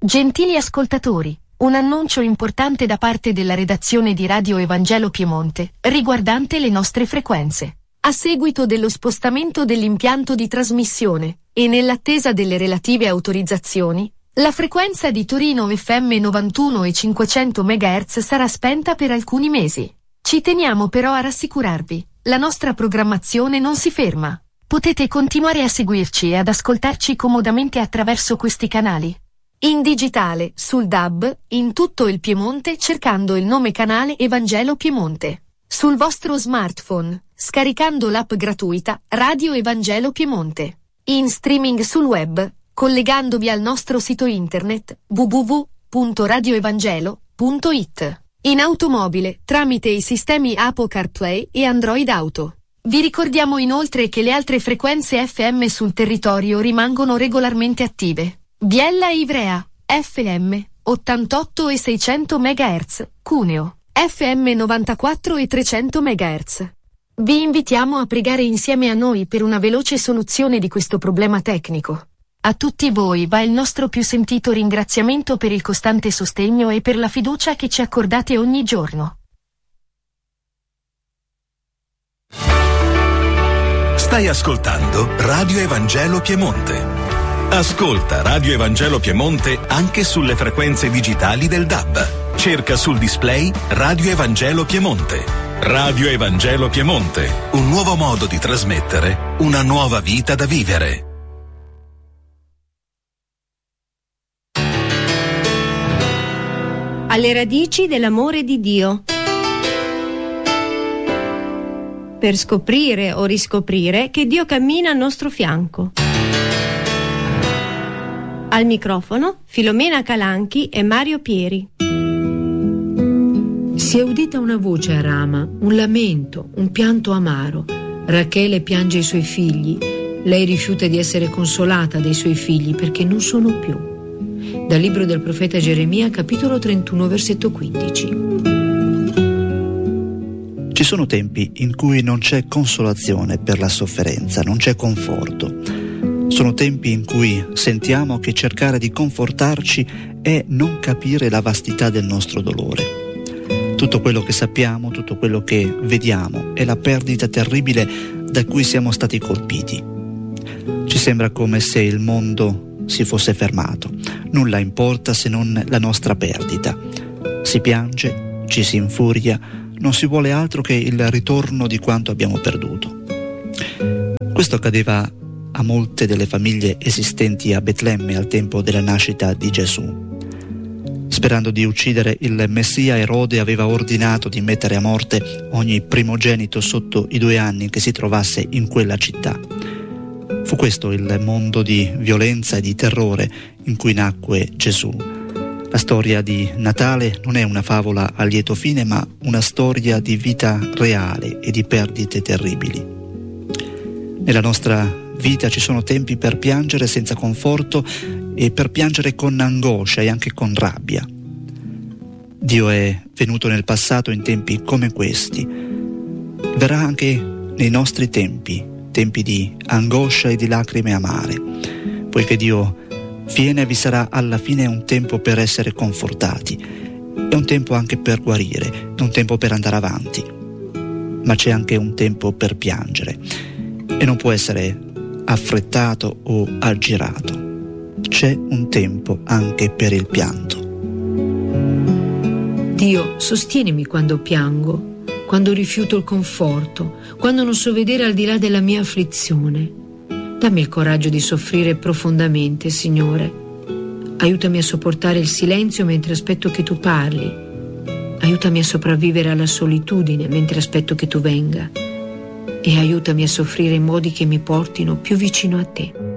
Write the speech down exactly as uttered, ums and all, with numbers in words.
Gentili ascoltatori, un annuncio importante da parte della redazione di Radio Evangelo Piemonte, riguardante le nostre frequenze. A seguito dello spostamento dell'impianto di trasmissione, e nell'attesa delle relative autorizzazioni, la frequenza di Torino F M novantuno e cinquecento megahertz sarà spenta per alcuni mesi. Ci teniamo però a rassicurarvi, la nostra programmazione non si ferma. Potete continuare a seguirci e ad ascoltarci comodamente attraverso questi canali. In digitale, sul D A B, in tutto il Piemonte cercando il nome canale Evangelo Piemonte. Sul vostro smartphone, scaricando l'app gratuita Radio Evangelo Piemonte. In streaming sul web, collegandovi al nostro sito internet w w w punto radio evangelo punto i t. In automobile, tramite i sistemi Apple CarPlay e Android Auto. Vi ricordiamo inoltre che le altre frequenze F M sul territorio rimangono regolarmente attive. Biella e Ivrea, F M, ottantotto e seicento megahertz, Cuneo, F M novantaquattro e trecento megahertz. Vi invitiamo a pregare insieme a noi per una veloce soluzione di questo problema tecnico. A tutti voi va il nostro più sentito ringraziamento per il costante sostegno e per la fiducia che ci accordate ogni giorno. Stai ascoltando Radio Evangelo Piemonte. Ascolta Radio Evangelo Piemonte anche sulle frequenze digitali del D A B. Cerca sul display Radio Evangelo Piemonte. Radio Evangelo Piemonte, un nuovo modo di trasmettere, una nuova vita da vivere. Alle radici dell'amore di Dio. Per scoprire o riscoprire che Dio cammina al nostro fianco. Al microfono Filomena Calanchi e Mario Pieri. Si è udita una voce a Rama, un lamento, un pianto amaro. Rachele piange i suoi figli. Lei rifiuta di essere consolata dai suoi figli perché non sono più. Dal libro del profeta Geremia, capitolo trentuno, versetto quindici. Ci sono tempi in cui non c'è consolazione per la sofferenza, non c'è conforto. Sono tempi in cui sentiamo che cercare di confortarci è non capire la vastità del nostro dolore. Tutto quello che sappiamo, tutto quello che vediamo è la perdita terribile da cui siamo stati colpiti. Ci sembra come se il mondo si fosse fermato. Nulla importa se non la nostra perdita. Si piange, ci si infuria, non si vuole altro che il ritorno di quanto abbiamo perduto. Questo accadeva a molte delle famiglie esistenti a Betlemme al tempo della nascita di Gesù. Sperando di uccidere il Messia, Erode aveva ordinato di mettere a morte ogni primogenito sotto i due anni che si trovasse in quella città. Fu questo il mondo di violenza e di terrore in cui nacque Gesù. La storia di Natale non è una favola a lieto fine, ma una storia di vita reale e di perdite terribili. Nella nostra vita ci sono tempi per piangere senza conforto e per piangere con angoscia e anche con rabbia. Dio è venuto nel passato in tempi come questi. Verrà anche nei nostri tempi, tempi di angoscia e di lacrime amare. Poiché Dio viene, vi sarà alla fine un tempo per essere confortati e un tempo anche per guarire, un tempo per andare avanti. Ma c'è anche un tempo per piangere e non può essere affrettato o aggirato. C'è un tempo anche per il pianto. Dio, sostienimi quando piango, quando rifiuto il conforto, quando non so vedere al di là della mia afflizione. Dammi il coraggio di soffrire profondamente, Signore. Aiutami a sopportare il silenzio mentre aspetto che tu parli. Aiutami a sopravvivere alla solitudine mentre aspetto che tu venga. E aiutami a soffrire in modi che mi portino più vicino a te.